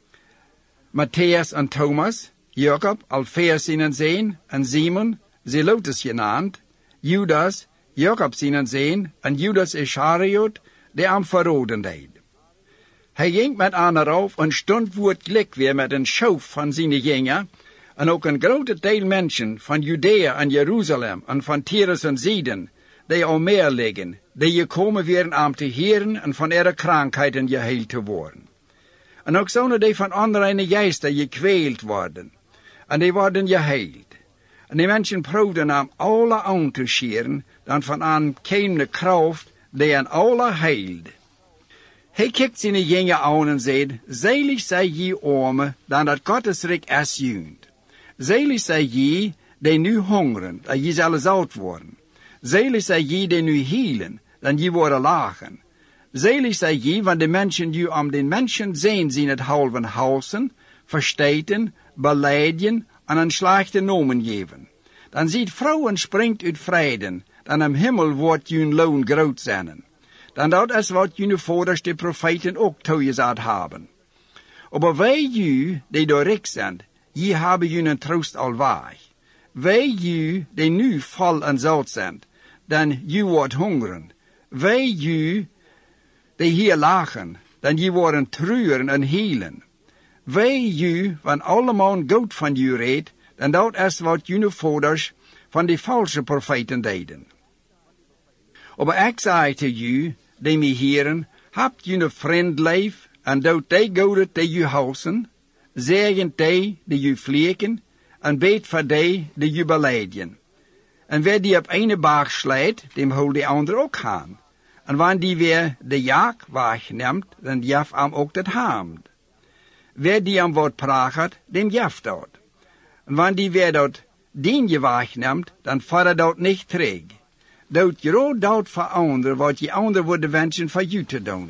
Matthias en Thomas, Jacob, Alphaeus zijn zoon, en Simon, Zelotes genaamd, Judas, Jacob zijn zoon, en Judas Iscariot, die hem verraden deed. Hij ging met aan op en stond woordelijk weer met een schoof van zijn jongen, en ook een grote deel mensen van Judea en Jeruzalem en van Tyrus en Sidon, die al meer liggen, die gekomen werden om te heren en van ihre krankheden geheeld te worden. En ook zouden die van andere geesten gekweeld worden, en die worden geheeld. En die mensen proefden om alle aan te scheren, dan vanaan kwam de kracht die aan alle heild. Hij kijkt zijn jongen aan en zegt, zelig zij je armen, dan dat Gottesrijk is junt. Zelig zij je, die nu hongeren, dat je zal zout worden. Zelig zij je, die nu hielen, dan je worden lachen. Zelig zij je, want de mensen die om den mensen zien het halven halsen, versteten, beleiden en een slechte nomen geven. Dan ziet vrouwen springt uit vreden, dan am hemel wordt jun loon groot zijn. Dan dat is wat jullie vaders de profeten ook toegezegd hebben. Maar wij jullie, die door rijk zijn, je hebben jullie troost al weg. Wij jullie, die nu vol en zout zijn, dan je wordt hongeren. Wij jullie, die hier lachen, dan je worden treuren en hielen. Wij jullie, van allemaal goed van je reed, dan dat is wat jullie vaders van die valse profeten deden. Maar ik zei te jullie, die mij heren, hebt jullie vriend lief, en doet die goede die je huizen, zegen die je vliegen, en beet voor die je beleiden. En wie die op een baag slijt, dem hol die andere ook aan. En wanneer die weer de jaak wegneemt, dan jaf hem ook dat haamd. Wie die hem wat praat, dem jaf dat. En wanneer die weer dat dienje wegneemt, dan vader dat niet terug. Doet je ook dat voor anderen, wat je anderen worden wensen voor je te doen.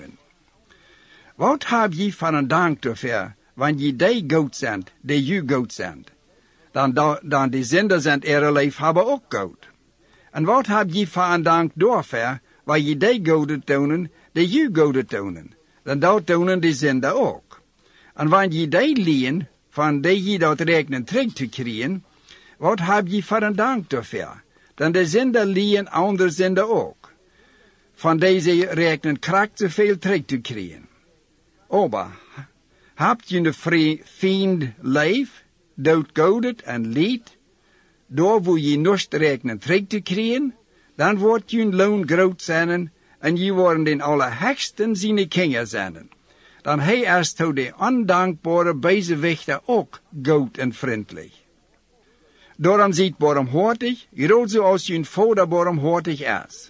Wat heb je van een dank daarvoor, wanneer je die goed zijn, die je goed zijn? Dan die zender zijn ihre leven hebben ook goed. En wat heb je van een dank daarvoor, waar je die goede doen, die je goede doen? Dan dat doen die zender ook. En wanneer je die leen, van die je dat rekenen terug te krijgen, wat heb je van een dank daarvoor? Dan de zender leen andere zender ook. Van deze rekenen kracht zoveel terug te krijgen. Maar, hebt je een vriend lief, dood godet en lied, door wo je nooit rekenen terug te krijgen, dan wordt je loon groot zijn en je worden in allerhegsten zijn kinderen zijn. Dan hij is tot de ondankbare bezewichter ook goed en vriendelijk. Daarom ziet barmhartig, groot zoals je vader barmhartig is.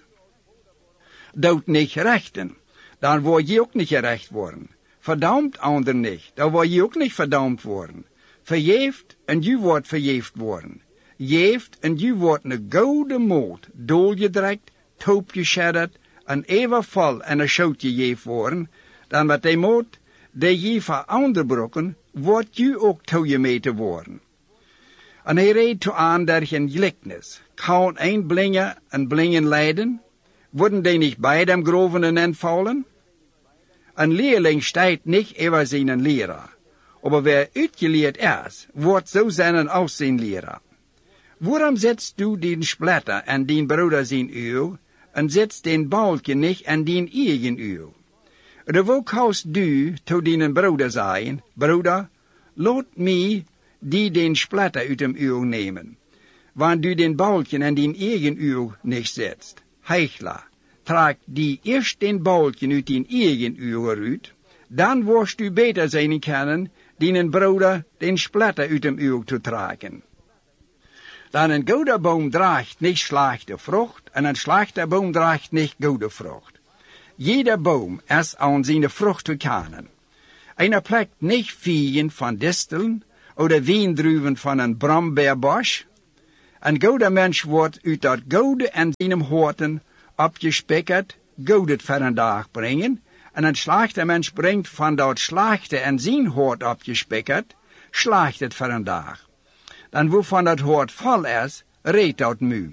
Doet niet rechten, dan word je ook niet gerecht worden. Verdampt ander niet, dan word je ook niet verdampt worden. Verjeeft en je wordt verjeefd worden. Jeeft en je wordt een gouden moord, doorgedrukt, toopgeschedderd en even vol en een schootje jeeft worden. Dan met die moord, die je van ander brokken, wordt je ook toegemeten worden. En hij reed toe aan der geen gelijkenis. Kan een blinger en blingen leiden? Worden die niet beide am groven en vallen? Een leerling staat niet over zijn leraar. Maar wer uitgeleerd is, wordt zo zijn als zijn leraar. Waarom zetst du den splatter en den broeder zijn uur, en zetst den balkje niet en den eigen uur? De wok houst du to den broeder zijn, broeder, laat mij die den splatter uit hem uur nemen. Wanneer du den balkje en den eigen uur niet zetst, heichler, trag die eerst den balkje uit den eigen uur uit, dan worst u beter zijn kunnen, den broeder den splatter uit hem uur te tragen. Dan een goede boom draagt niet slechte Frucht, en een slechte boom draagt niet goede Frucht. Jeder boom is aan zijn Frucht te kennen. Einer plekt niet vijen van disteln, oder wiendruven van een brombeerbosch. Een goede mens wordt uit dat goede en zijn horten opgespikkerd, goede voor een dag brengen, en een slechte mens brengt van dat slechte en zijn hort opgespikkerd, slecht het voor een dag. Dan waarvan dat hort vol is, reed dat muil.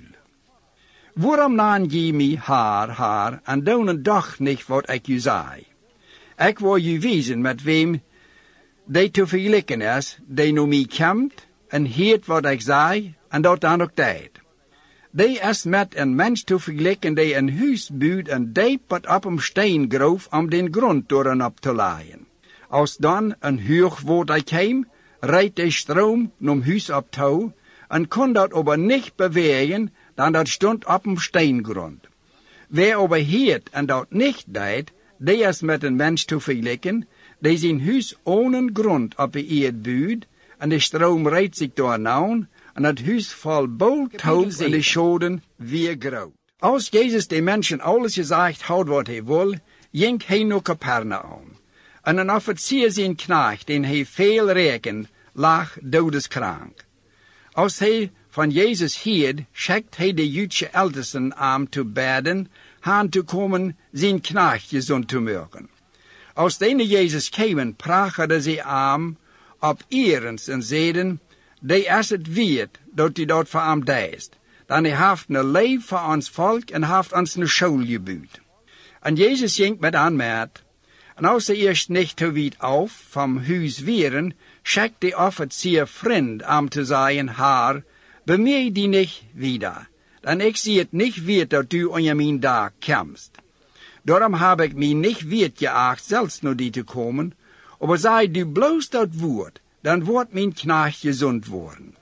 Waarom naan je mij haar, en doen toch niet wat ik u zei? Ik wil je wijzen met wem die te vergelijken is, die naar mij komt, en heert wat ik zei, en dat dan ook deed. Die is met een mens te vergelijken die een huis bouwt en diep op een steen groof om den grond door en op te laaien. Als dan een hoog woord kwam, rijdt de stroom nom huis op touw, en kon dat aber niet bewegen, dan dat stond op een steengrond. Wie aber heert en dat niet deed, die is met een mens te vergelijken, die zijn huis ohne grond op de eerd bouwt, en de stroom rijdt zich door nauw, en het huis vol bol touw en de schoden weer groot. Als Jezus de mensen alles gezegd had wat hij wil, ging hij naar Capernaum. En een officier zijn knecht, den hij veel reken, lag dodeskrank. Als hij van Jezus hield, schikt hij de Joodse ältesten aan te bidden, aan te komen zijn knecht gezond te maken. Als de Jezus kwamen, praten ze aan op eerens en zeiden, die is het weet dat hij dat voor hem deed. Dan hij heeft een leven voor ons volk en heeft ons een school gebouwd. En Jezus ging met aan met. En als ze eerst niet te weit af van huis waren, schikt de officier vriend om te zeggen, Haar, bemij die niet wieder. Dan ik zie het niet weet dat u aan mijn dag komst. Daarom heb ik mij niet weet geacht zelfs naar die te komen, maar zei du bloos dat woord, dan wordt mijn knecht gezond worden.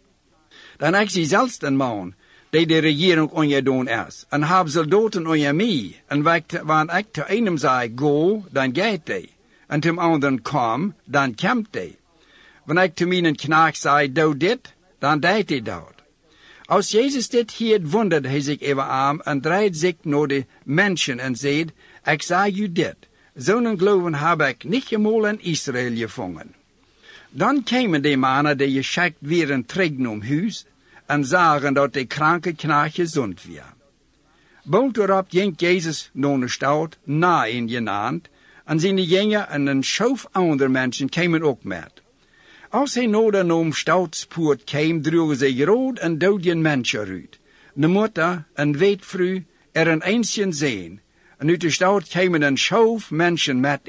Dan ik zie zelfs een man, die de regering ongedoen is, en heb soldaten onder mij, en wanneer ik te einem zei, go, dan gaat hij, en te anderen kom, dan komt hij. Wanneer ik te mijn knecht zei, doe dit, dan deed hij dat. Als Jezus dit hield, wondert hij zich even aan, en draait zich naar de mensen en zei, ik zei u dit, zo'n geloven heb ik niet eenmaal in Israël gevonden. Dan kwamen de mannen die geschikt werden terug naar huis en zagen dat de kranke knecht gezond was. Bald erop ging Jezus naar de stad, Nain genaamd, en zijn jongeren en een schoof andere mensen kwamen ook met. Als hij naar de naam stadspoort kwam, droegen ze rood en dode mensen uit. De moeder, een weetvrouw, een eensje zeen, en uit de stad kwamen een schoof mensen met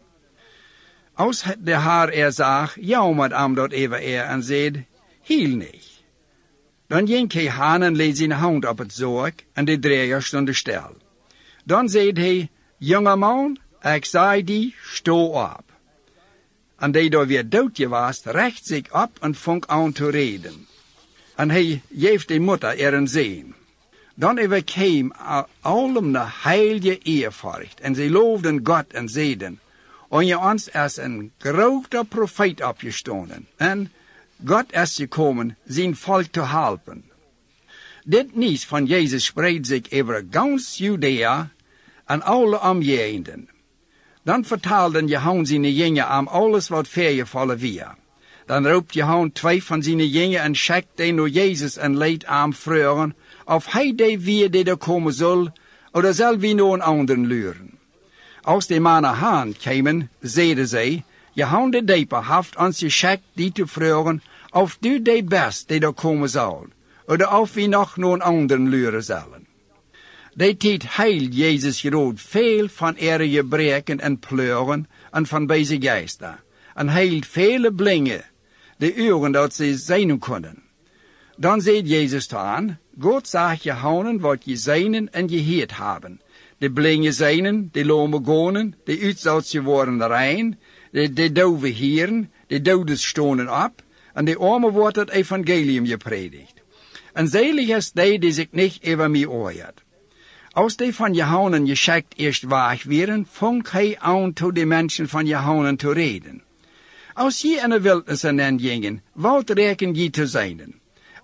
Als de haar zag, jammerde dat even en zei, heel niet. Dan ging hij aan en legde zijn hand op het zorg, en de dreger stond stil. Dan zei hij, jonge man, ik zei die, sta op. En die daar weer dood was, recht zich op en vong aan te reden. En hij geeft de moeder een zeen. Dan overkwam allem de heilige eerfurcht, en ze loofden God en zeiden, onder ons is een grote profeet opgestonden, en God is gekomen zijn volk te helpen. Dit nieuws van Jezus spreidt zich over gans Judea en alle omgevenden. Dan vertaalden Johannes zijn jongeren aan alles wat voorgevallen was. Dan roept Johannes 2 van zijn jongeren en schikt die naar Jezus en leed aan vragen of hij die weer die er komen zal, of zal wie naar een ander luren. Als de mannen haan kwamen, zeiden zij, Johannes de Dieper heeft ons geschikt die te vragen of du de best die er komen zal, of we nog naar een ander luren zullen. Die tijd heilt Jezus gerood veel van ihre gebreken en pleuren en van deze geesten, en heilt vele blinde, de uren dat ze zien kunnen. Dan zei Jezus aan, God zegt Johannes wat je zien en gehoord hebben. De blinde zien, de lome gonen, de uitzoutse worden rein, de dove heren, de doden stonden op, en de armen wordt het evangelium gepredikt. En zelig is die zich niet over mij oort. Als die van Johannes geschikt eerst waag werden, vong hij aan tot de mensen van Johannes te reden. Als je in de wildnis en gingen, wat reken je te zijn?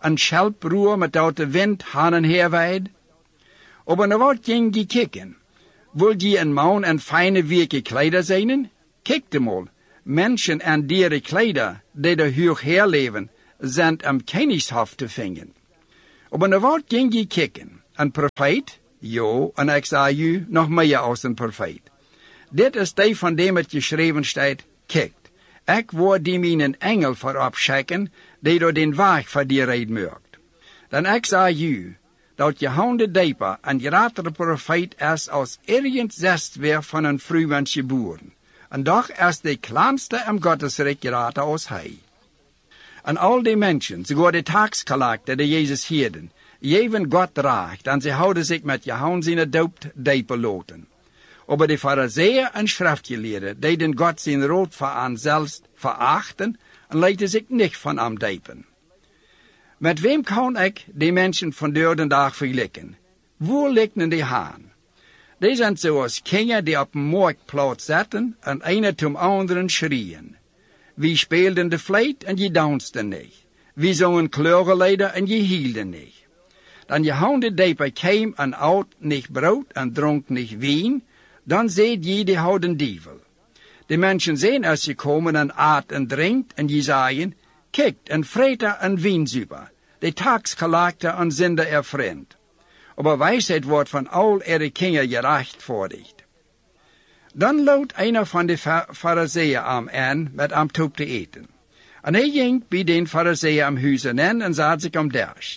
een schelproer met uit de wind haan en her weid? Aber na wat ging je kijken? Wil je een man en fijne wieke kleider zijn? Kijk de mal, mensen en dieren kleider, die de hoog herleven, zijn kennishaft te vinden. Aber na wat ging je kijken? Een profeet? Jo, en ik zei u nog meer als een profeet. Dit is die van dem het geschreven staat, kijk, ik word die mijn engel voorop schikken, die door den weg voor die rijden mögt. Dan ik zei u, dat je handen dieper een grotere profeet is als ergens zest weer van een vrouwens geboren. En doch is de kleinste im Gottesrijk groter als hij. En al die mensen, sogar de taxcollector die Jezus hielden, geven God recht, en ze houden zich met je hand zijn doop dieper loten. Aber de Pharisäer en schriftgeleerden deden God zijn rood voor aan zelfs verachten en lieten zich niet van hem diepen. Met wem kan ik die mensen van de dag vergelijken? Waar liggen die haan? Die zijn zoals kinderen die op een marktplaats zitten en een zum anderen schreeuwen. Wie speelden de fluit en je dansten niet. Wie zongen kleurenlieder en je hielden niet. Dan je handen dieper kwam en oud niet brood en dronk niet wien, dan zeed je die houden dievel. De mensen zijn als je komen en aat en drinkt en je zeiden, kijkt en vreter en wienzuiper. De taxcollector en zinder er vriend. Aber wijsheid wordt van al ihre kinderen gerechtvaardigd. Dan loopt een van de Pharisäer aan met hem toe te eten. En hij ging bij den Pharisäer am huizen en zat zich om dersch.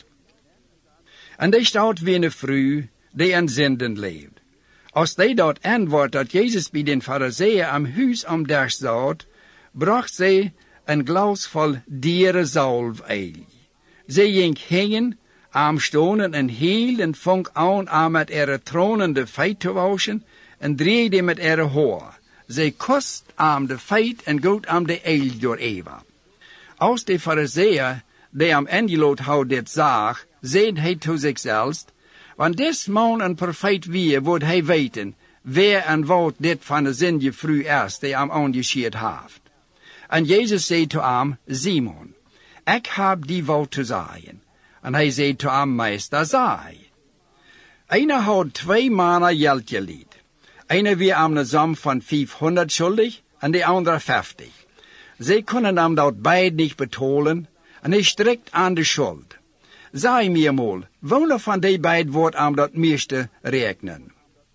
En die staat wie een vrouw die in zinden leeft. Als die dat antwoord dat Jezus bij den Pharisäer am huis om dersch zat, bracht zij een glas vol dierenzalfeil. Zij ging hingen, am stonen en hielden vong aan met ihre tronende feit te waschen en draaide met ihre haar. Zij kost am de feit en goot am de eil door Eva. Als de Pharisäer, die am engeloot houdt dit zag, zeid hij to zichzelf, want des man een profeet wie, wordt hij weten, wer en wat dit van de zinje vrouw is, die am aangescheerd heeft. En Jezus zei to hem, Simon, ik heb die wat te zeggen. En hij zei to hem, meester, zei. Einer had 2 mannen geld geleend. Einer wie am een som van 500 schuldig en de andere 50. Zij kunnen hem dat beid niet betalen en hij strikt aan de schuld. Zei mir mal, welke van die beid wordt am dat meeste rekenen?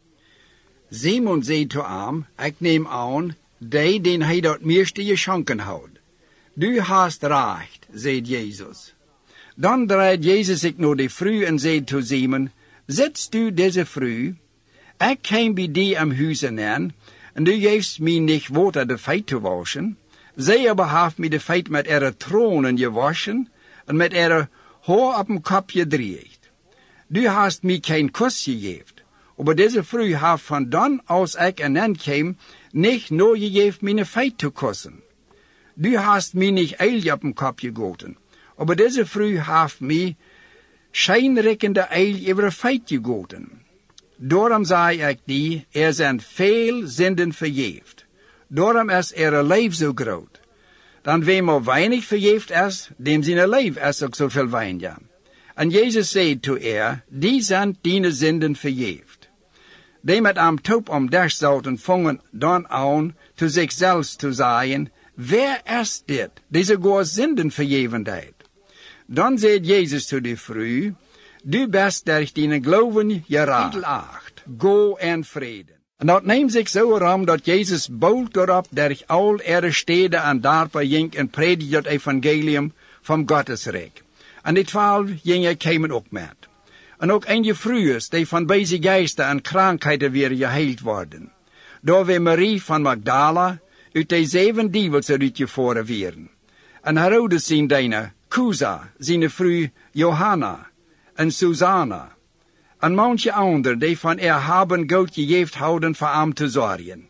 Simon zei to hem, ik neem aan, die den hij dat meeste geschonken houdt. Du hast recht, zei Jezus. Dan draait Jezus zich naar de vrouw en zei to Simon, zitst du deze vrouw? Ik kwam bij die am huizen aan, en du geeft mij niet water de feit te waschen. Zij aber heeft mij de feit met ihre tronen gewaschen, en met ihre haar op een kop gedreid. Du hast mij geen kus gegeven, aber deze vrouw heeft van dan als ik aan kwam, niet nur gegeven mijn feit te kussen. Du hast mij niet eil op een kop gegoten, aber deze vrouw heeft mij schijnrekkende eil over feit gegoten. Daarom zei ik die, zijn veel zinden vergeeft. Daarom is leven zo groot. Dan wem maar weinig vergeeft is, dem zijn leven is ook zoveel weinig. En Jezus zei to die zijn die zinden vergeeft. Die met am top om dersch zouden vangen dan aan, to zichzelf te zeggen, wer is dit, deze goor zinden vergeven deed? Dan zei Jezus to de vrouw, du bist durch deine Glauben geracht. Go en vrede. En dat neemt zich zo ram dat Jezus bold erop durch al ihre steden en dorpen ging en predigde het evangelium van Gottesrijk. En die 12 gingen kwamen ook met. En ook een vrouwen die van deze geesten en krankheden weer geheild worden. Daar weer Marie van Magdala uit de 7 dievels eruit gevoeren werden. En Herodes zijn dijne, Cusa, zijn vrouw Johanna en Susanna, en manche anderen die van hebben goud gegeven houden voor hem te zorgen.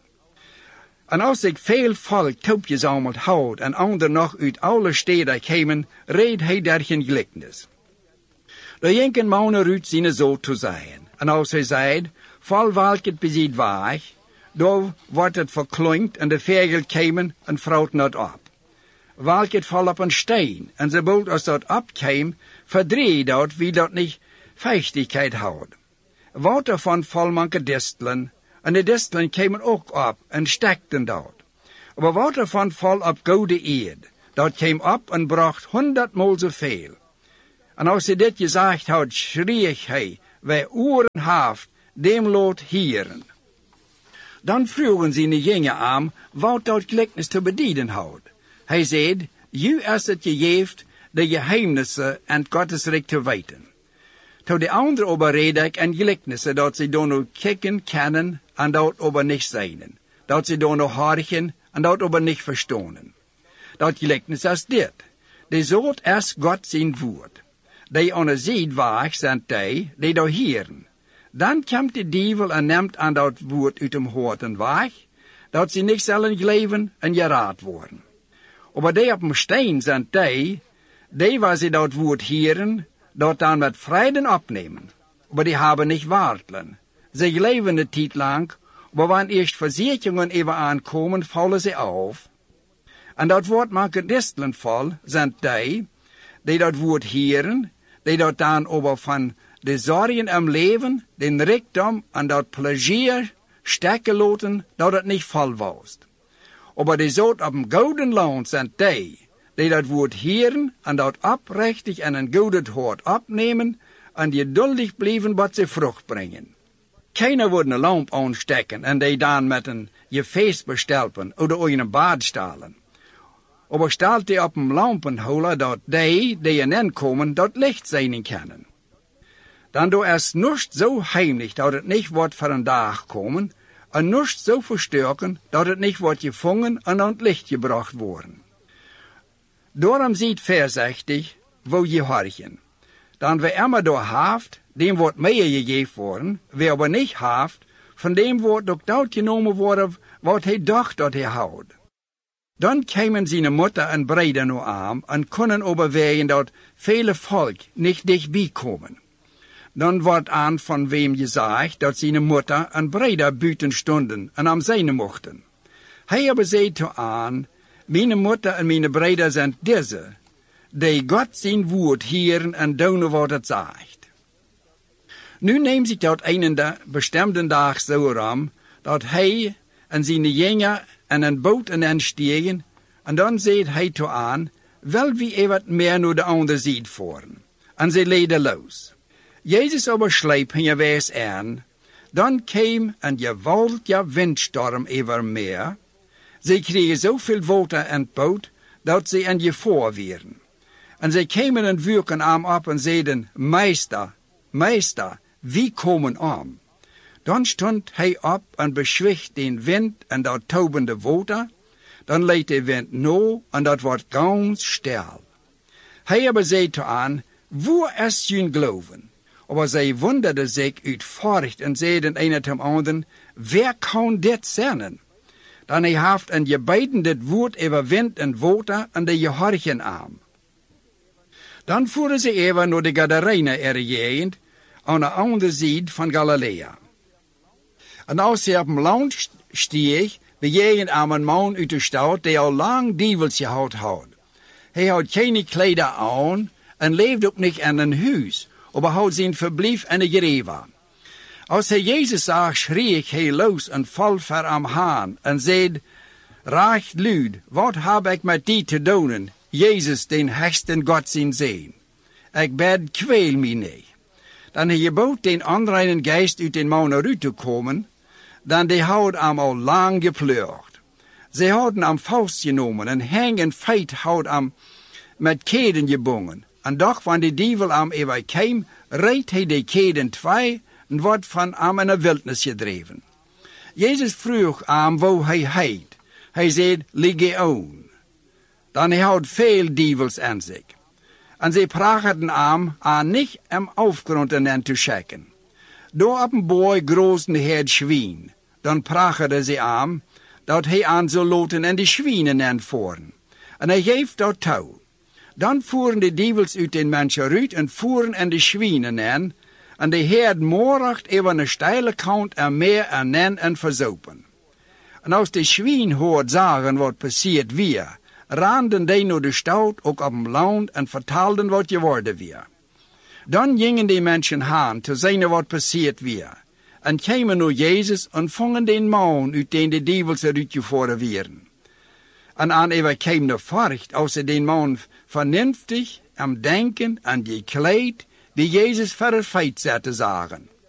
En als ik veel volk toepgezameld houd en anderen nog uit alle steden kwamen, reed hij daar geen gelijkenis. De jenken mannen uit zijn zo te zeggen, en als hij zei, vol welk bezit weg, daar wordt het verklinkt en de vegel kwamen en vrouwt not op. welk het val op een steen, en sobald als dat opkwam, verdreef dat wie dat niet festigheid houdt. Wat ervan val manke distelen, en de distelen kwamen ook op en stekten dat. Maar wat ervan val op gouden eerd, dat kwam op en bracht 100-maal zoveel. En als hij dit gezegd had, schreef hij, wij oren haft, dem laat hieren. Dan vroegen ze de jongen aan, wat dat gelijkenis te bedienen houdt. Hij zei, u is het gegeven de geheimnissen en Gottes rijk te weten. Toen de andere overreden ik en gelijkenissen dat ze dan nog kijken kennen en dat over niet zijn. Dat ze dan nog horen en dat over niet verstaan. Dat gelijkenis is dit. De zoot is God zijn woord. Die aan de zijdweg zijn die daar hieren. Dan komt de duivel en neemt aan dat woord uit hem hoorten weg, dat ze niet zullen geloven en geraad worden. Maar die op een steen zijn die waar ze dat woord hieren, dat dan met vrede opnemen. Maar die hebben niet wortelen. Ze geloven de tijd lang, maar wanneer eerst verzekeringen even aankomen, vallen ze af. En dat woord maken distelen vol, zijn die dat woord hieren, die dat dan over van de zorgen im leven, den rijkdom en dat plezier stekken laten, dat het niet vol was. Maar die zout op een gouden land zijn die dat woord hieren en dat oprechtig en een gouden hoort opnemen en geduldig blijven wat ze vrucht brengen. Keiner wordt een lamp aansteken en die dan met een gefeest bestelpen of in een bad stalen. Maar stelt die op een lampenholer dat die erin komen, dat licht zijn kunnen. Dan door is niets zo heimlich dat het niet wordt voor een dag komen, en niets zo versterken dat het niet wordt gevangen en aan het licht gebracht worden. Daarom ziet voorzichtig, wo je horchen. Dan wie immer door haft, dem wordt meer gegeven worden, wie aber niet haft, van dem wordt ook dat genomen worden wat hij dacht dat hij houdt. Dan kwamen zijn moeder en broeder nu aan en konden overwegen dat vele volk niet dichtbij komen. Dan wordt aan van wem gezegd dat zijn moeder en broeder buiten stonden en am zijn mochten. Hij aber zei toe aan, mijn moeder en mijn broeder zijn deze, die God zijn woord hieren en doen wat het zegt. Nu neemt zich dat een bestemde dag zo ram, dat hij en zijn jongen en een boot en stegen, en dan zei hij toe aan, wel wie wat meer naar de andere zijde voeren. En ze leden los. Jezus oversleep hen wees aan, dan kwam een geweldige windstorm over meer. Ze kregen zoveel water in het boot, dat ze in gevaar waren. En ze kwamen en vuurken hem op en zeiden, Meester, Meester, wie komen om? Dan stond hij op en beschwicht den wind en dat tobende water. Dan leidt de wind no en dat wordt ganz stil. Hij aber zei toe aan, waar is jullie geloven? Maar zij wonderden zich uit furcht en zeiden een tot anderen, wer kan dit zijn? Dan hij haft en je beiden dit woord over wind en water en de je horchen aan. Dan voeren ze even naar de Gadarener-gegend aan de andere zijde van Galilea. En als ze op een land stieg, bejegend aan een man uit de stad die al lang duivels gehad had. Hij had geen kleding aan en leefde ook niet in een huis, maar had zijn verblijf in de greve. Als hij Jezus zag, schreef hij los en val voor hem aan en zei, recht luid, wat heb ik met die te doen, Jezus, den hechten God zijn zeen? Ik bid, kweel mij niet. Dan hij gebood den onreinen geest uit den man eruit te komen, dan die hadden hem al lang gepleurd. Ze hadden hem vastgenomen en hang feit hadden hem met keden gebonden. En doch wanneer de duivel hem even kwam, reed hij de keden twee en wordt van hem in de wildnis gedreven. Jezus vroeg hem waar hij heet. Hij zei, Legion. Dan hij had veel duivels in zich. En ze brachten hem aan niet om afgrond en te checken. Door op een boy grozen het schwien. Dan brachten ze hem dat hij aan zou laten en de schwienen entvoeren. En hij geeft dat touw. Dan voeren de duivels uit den mensen uit en voeren en de schwienen in. En de heer moracht even een steile kant en meer en verzopen. En als de schwien hoort zagen wat passiert weer, randen die naar de stad, ook op het land, en vertelden wat geworden weer. Dan gingen die mensen heen, te zien wat passiert weer. En kwamen naar Jezus en vongen den man uit den de duivels eruit gevoeren werden. En aan ever kwam de furcht, als den man vernünftig am denken en gekleed, wie Jezus voor het feit zette zagen.